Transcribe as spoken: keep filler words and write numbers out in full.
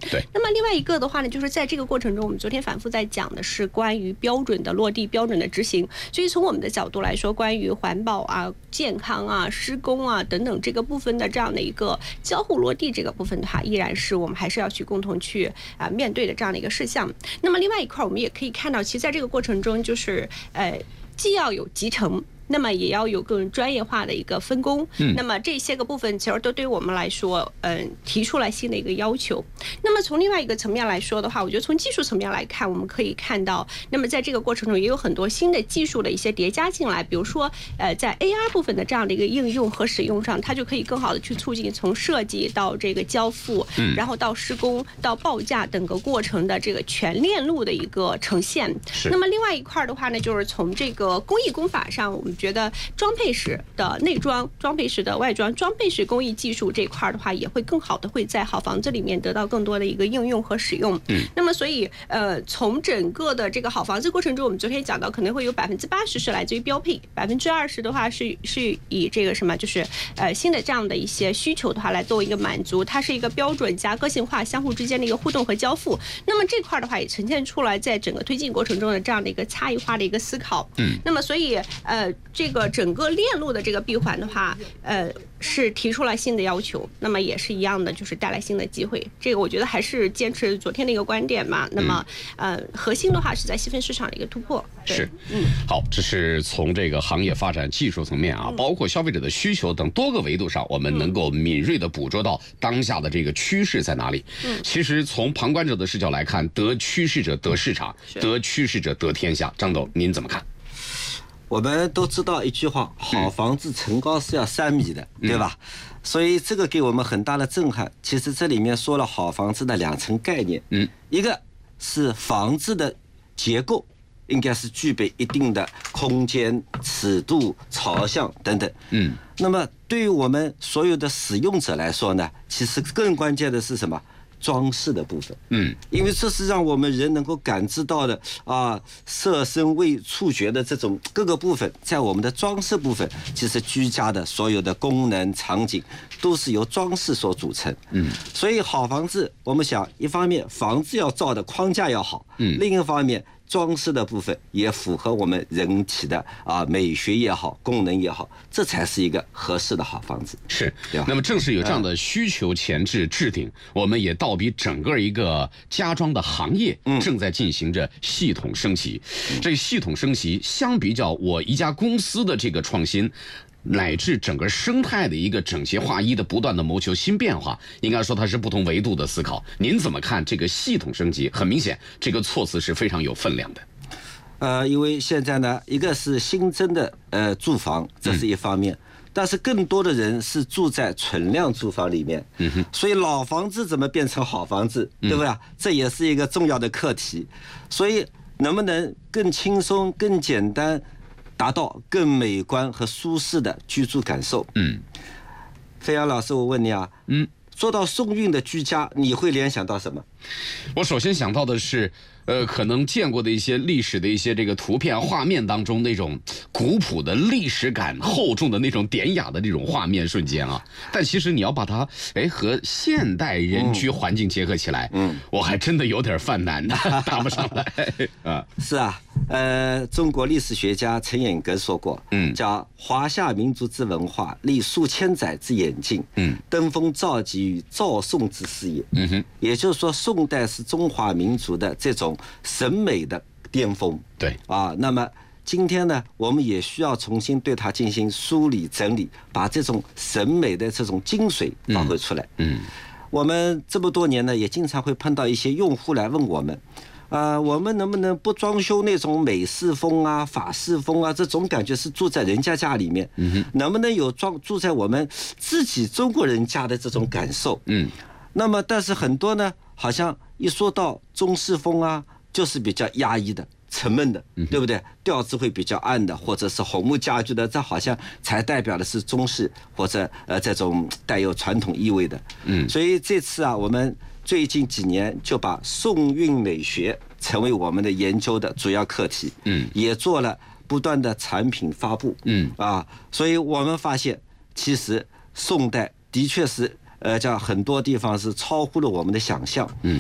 对。 那么另外一个的话呢，就是在这个过程中，我们昨天反复在讲的是关于标准的落地、标准的执行。所以从我们的角度来说，关于环保啊、健康啊、施工啊等等这个部分的这样的一个交互落地这个部分的话，依然是我们还是要去共同去啊、呃、面对的这样的一个事项。那么另外一块，我们也可以看到，其实在这个过程中，就是呃，既要有集成。那么也要有更专业化的一个分工，嗯，那么这些个部分其实都对我们来说，嗯，提出来新的一个要求。那么从另外一个层面来说的话，我觉得从技术层面来看，我们可以看到，那么在这个过程中也有很多新的技术的一些叠加进来，比如说，呃，在 A R 部分的这样的一个应用和使用上，它就可以更好的去促进从设计到这个交付，嗯，然后到施工到报价整个过程的这个全链路的一个呈现。那么另外一块的话呢，就是从这个工艺工法上，我们觉得装配式的内装、装配式的外装、装配式工艺技术这块的话，也会更好的会在好房子里面得到更多的一个应用和使用。嗯，那么所以呃，从整个的这个好房子过程中，我们昨天讲到，可能会有百分之八十是来自于标配，百分之二十的话是是以这个什么，就是呃新的这样的一些需求的话来作为一个满足，它是一个标准加个性化相互之间的一个互动和交付。那么这块的话也呈现出来在整个推进过程中的这样的一个差异化的一个思考。嗯，那么所以呃这个整个链路的这个闭环的话，呃，是提出了新的要求，那么也是一样的，就是带来新的机会。这个我觉得还是坚持昨天的一个观点嘛。那么，呃，核心的话是在细分市场的一个突破。 是，嗯，好，这是从这个行业发展技术层面啊，包括消费者的需求等多个维度上，我们能够敏锐地捕捉到当下的这个趋势在哪里。嗯，其实从旁观者的视角来看，得趋势者得市场，得趋势者得天下。张董，您怎么看？ 我们都知道一句话，好房子层高是要三米的，嗯、对吧？所以这个给我们很大的震撼。其实这里面说了好房子的两层概念，嗯，一个是房子的结构应该是具备一定的空间、尺度、朝向等等，嗯，那么对于我们所有的使用者来说呢，其实更关键的是什么？装饰的部分，嗯，因为这是让我们人能够感知到的啊，色声味触觉的这种各个部分，在我们的装饰部分，其实居家的所有的功能场景都是由装饰所组成，嗯，所以好房子，我们想一方面房子要造的框架要好，嗯，另一方面装饰的部分也符合我们人体的啊美学也好，功能也好，这才是一个合适的好房子。 是，那么正是有这样的需求前置制定，嗯、我们也倒逼整个一个家装的行业正在进行着系统升级。嗯、这系统升级相比较我一家公司的这个创新，乃至整个生态的一个整齐划一的不断的谋求新变化，应该说它是不同维度的思考。您怎么看这个系统升级？很明显，这个措辞是非常有分量的。 呃，因为现在呢，一个是新增的呃住房，这是一方面，嗯、但是更多的人是住在存量住房里面，嗯哼，所以老房子怎么变成好房子，对不对？嗯、这也是一个重要的课题。所以能不能更轻松、更简单？达到更美观和舒适的居住感受。嗯，飞扬老师，我问你啊，嗯，说到宋韵的居家，你会联想到什么？ 我首先想到的是，呃，可能见过的一些历史的一些这个图片画面当中那种古朴的历史感厚重的那种典雅的这种画面瞬间啊，但其实你要把它哎和现代人居环境结合起来，嗯，我还真的有点犯难的，答不上来啊。 是啊。呃，中国历史学家陈寅恪说过，嗯，叫华夏民族之文化，历数千载之演进，嗯，登峰造极于赵宋之事业，嗯哼，也就是说，宋代是中华民族的这种审美的巅峰， 对啊，那么今天呢，我们也需要重新对它进行梳理整理，把这种审美的这种精髓发挥出来，嗯，嗯我们这么多年呢，也经常会碰到一些用户来问我们。呃，我们能不能不装修那种美式风啊、法式风啊？这种感觉是住在人家家里面，嗯、能不能有装住在我们自己中国人家的这种感受？嗯，那么但是很多呢，好像一说到中式风啊，就是比较压抑的、沉闷的，对不对？调子会比较暗的，或者是红木家具的，这好像才代表的是中式或者呃这种带有传统意味的。嗯，所以这次啊，我们。最近几年就把宋韵美学成为我们的研究的主要课题，嗯，也做了不断的产品发布，嗯啊，所以我们发现，其实宋代的确是呃，叫很多地方是超乎了我们的想象，嗯。